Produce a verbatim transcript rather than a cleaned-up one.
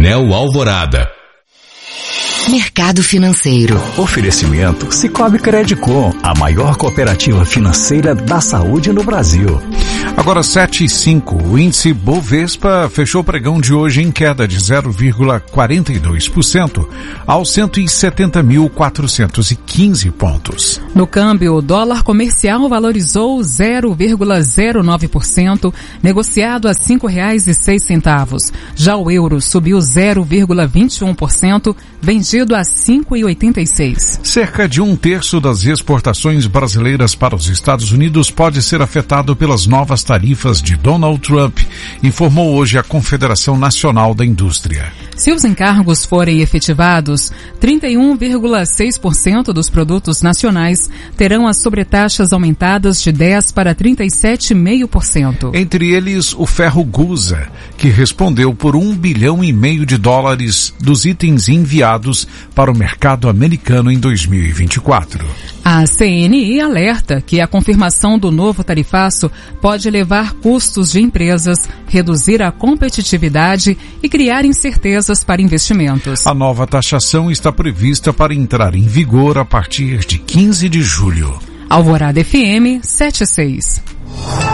Anel Alvorada. Mercado Financeiro. Oferecimento Cicobi Credicom, a maior cooperativa financeira da saúde no Brasil. Agora sete e cinco, o índice Bovespa fechou o pregão de hoje em queda de zero vírgula quarenta e dois por cento aos cento e setenta mil quatrocentos e quinze pontos. No câmbio, o dólar comercial valorizou zero vírgula zero nove por cento, negociado a cinco reais e seis centavos. Já o euro subiu zero vírgula vinte e um por cento, vendido a cinco reais e oitenta e seis centavos. Cerca de um terço das exportações brasileiras para os Estados Unidos pode ser afetado pelas novas tarifas de Donald Trump, informou hoje a Confederação Nacional da Indústria. Se os encargos forem efetivados, trinta e um vírgula seis por cento dos produtos nacionais terão as sobretaxas aumentadas de dez para trinta e sete vírgula cinco por cento. Entre eles, o ferro Gusa, que respondeu por um bilhão e meio de dólares dos itens enviados para o mercado americano em dois mil e vinte e quatro. A C N I alerta que a confirmação do novo tarifaço pode elevar custos de empresas, reduzir a competitividade e criar incertezas para investimentos. A nova taxação está prevista para entrar em vigor a partir de quinze de julho. Alvorada F M setenta e seis.